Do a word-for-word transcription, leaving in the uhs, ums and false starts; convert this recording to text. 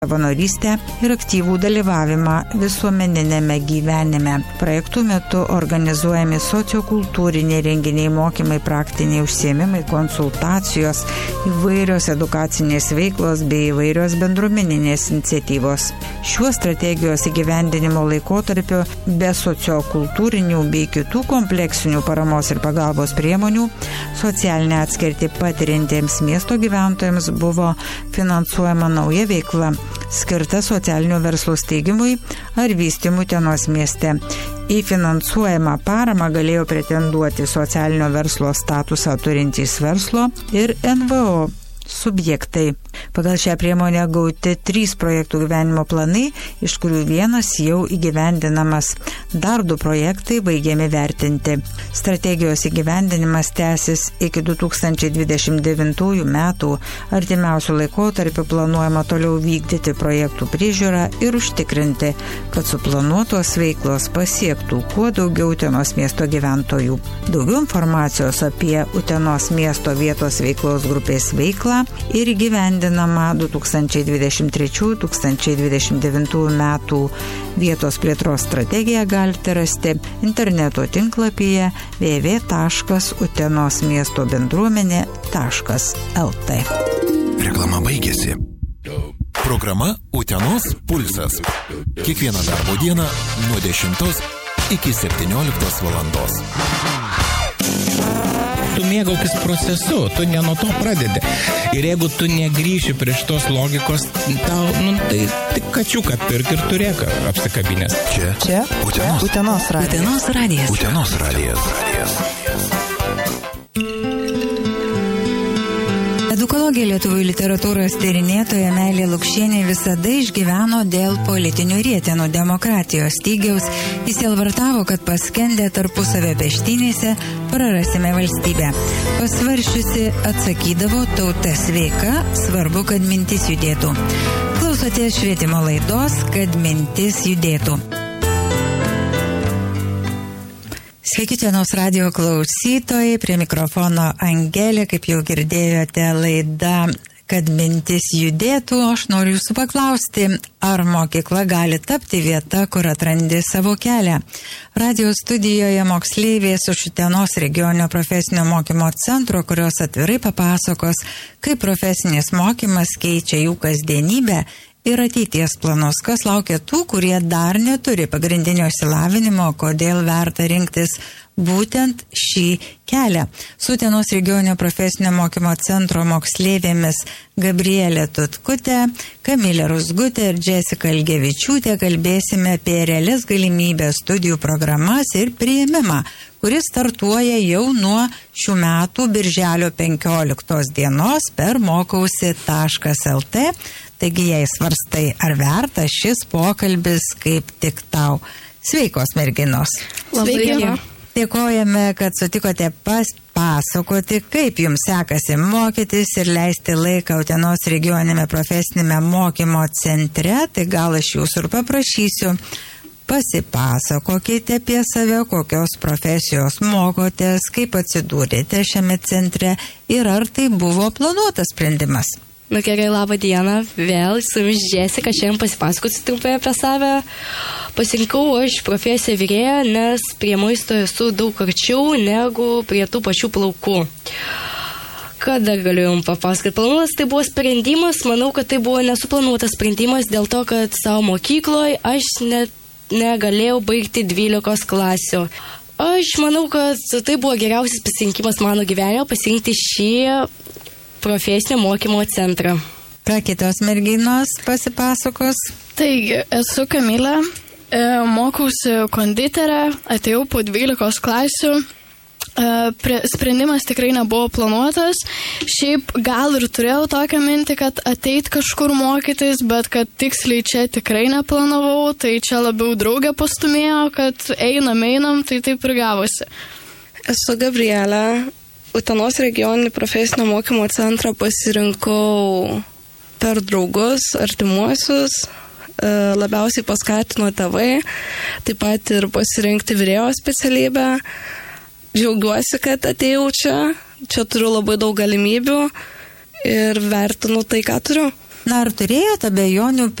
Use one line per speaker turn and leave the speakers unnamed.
savanorystę ir aktyvų dalyvavimą visuomeninėme gyvenime. Projektų metu organizuojami sociokultūriniai renginiai, mokymai, praktiniai užsiėmimai, konsultacijos, įvairios edukacinės veiklos bei įvairios bendruomeninės iniciatyvos. Šiuo strategijos įgyvendinimo laikotarpiu be sociokultūrinių bei kitų kompleksinių paramos ir pagalbos priemonių socialinę atskirtį patiriantiems miesto gyventojams buvo finansuojama nauja veikla, skirta socialinio verslo steigimui ar vystymui Utenos mieste. Į finansuojamą paramą galėjo pretenduoti socialinio verslo statusą turintys verslo ir N V O subjektai. Pagal šią priemonę gauti trys projektų gyvenimo planai, iš kurių vienas jau įgyvendinamas. Dar du projektai baigiami vertinti. Strategijos įgyvendinimas tęsis iki du tūkstančiai dvidešimt devintųjų metų. Artimiausių laikotarpių planuojama toliau vykdyti projektų priežiūrą ir užtikrinti, kad suplanuotos veiklos pasiektų kuo daugiau Utenos miesto gyventojų. Daugiau informacijos apie Utenos miesto vietos veiklos grupės veiklą ir įgyvendinama du tūkstančiai dvidešimt trečių - du tūkstančiai dvidešimt devintų metų vietos plėtros strategiją galite rasti interneto tinklapyje w w w taškas utenos miesto bendruomenė taškas l t.
Reklama baigėsi. Programa Utenos pulsas. Kiekvieną darbo dieną nuo dešimtos iki septynioliktos valandos.
Tu mėgaukis procesu, tu ne nuo to pradedi. Ir jeigu tu negrįši prie šitos logikos, tau, nu, tai tik kačiuką pirk ir turėk apsikabinės.
Čia,
Čia
Utenos.
Utenos radijas.
Utenos radijas.
Utenos radijas.
Edukologė lietuvių literatūros tyrinėtoja Meilė Lukšienė visada išgyveno dėl politinių rietenų demokratijos stygiaus. Jis sielvartavo, kad paskendę tarpusavio peštynėse prarasime valstybę. Pasvaršiusi atsakydavo, tauta sveika, svarbu, kad mintis judėtų. Klausotės švietimo laidos, kad mintis judėtų. Sveiki, Utenos radijo klausytojai, prie mikrofono Angelė, kaip jau girdėjote, laida, kad mintis judėtų. Aš noriu jūsų paklausti, ar mokykla gali tapti vieta, kur atrandi savo kelią. Radio studijoje moksleivės iš Utenos regioninio profesinio mokymo centro, kurios atvirai papasakos, kaip profesinis mokymas keičia jų kasdienybę ir ateities planus, kas laukia tų, kurie dar neturi pagrindinio išsilavinimo, kodėl verta rinktis būtent šį kelią. Su Utenos regioninio profesinio mokymo centro moksleivėmis Gabrielė Tutkutė, Kamilė Ruzgutė ir Džesika Ilgevičiūtė kalbėsime apie realias galimybės, studijų programas ir priėmimą, kuris startuoja jau nuo šių metų birželio penkioliktos dienos per mokausi taškas l t. Taigi, jei svarstai, ar verta šis pokalbis kaip tik tau. Sveikos merginos.
Sveiki.
Dėkojame, kad sutikote pasakoti, kaip jums sekasi mokytis ir leisti laiką Utenos regioninėme profesinėme mokymo centre. Tai gal aš jūsų ir paprašysiu, pasipasakokite apie save, kokios profesijos mokotės, kaip atsidūrėte šiame centre ir ar tai buvo planuotas sprendimas.
Nu gerai, labą dieną, vėl su jumis Džesika, šiandien pasipasakosiu trumpai apie save. Pasirinkau aš profesiją virėją, nes prie maisto esu daug arčiau negu prie tų pačių plaukų. Ką dar galiu jums papasakoti? Planuotas tai buvo sprendimas, manau, kad tai buvo nesuplanuotas sprendimas dėl to, kad savo mokykloje aš net negalėjau baigti dvylikos klasių. Aš manau, kad tai buvo geriausias pasirinkimas mano gyvenime, pasirinkti šį profesinio mokymo centrą.
Ką kitos merginos pasipasakos?
Taigi, esu Kamilė, mokausi konditerę, atėjau po dvylikos klasių. Sprendimas tikrai nebuvo planuotas. Šiaip gal ir turėjau tokią mintį, kad ateit kažkur mokytis, bet kad tiksliai čia tikrai neplanavau, tai čia labiau draugė pastumėjo, kad einam, einam, tai taip ir gavosi.
Esu Gabrielė. Utenos regioninį profesinio mokymo centrą pasirinkau per draugus, artimuosius, labiausiai paskatino tėvai, taip pat ir pasirinkti virėjo specialybę. Džiaugiuosi, kad atėjau čia, čia turiu labai daug galimybių ir vertinu tai, ką turiu.
Na, ar turėjote abejonių